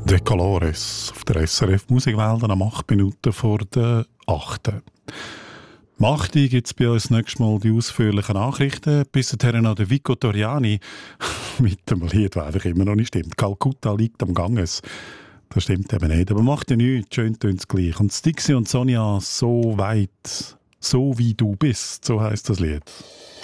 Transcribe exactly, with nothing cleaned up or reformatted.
De Colores auf der S R F Musikwelt am acht Minuten vor der achten. Um acht Uhr gibt es bei uns nächstes Mal die ausführlichen Nachrichten. Bis dahin noch der Vico Toriani mit dem Lied, das einfach immer noch nicht stimmt. Kalkutta liegt am Ganges. Das stimmt eben nicht, aber macht ja nichts. Schön tönt es gleich. Und Stixi und Sonja, so weit, so wie du bist, so heisst das Lied.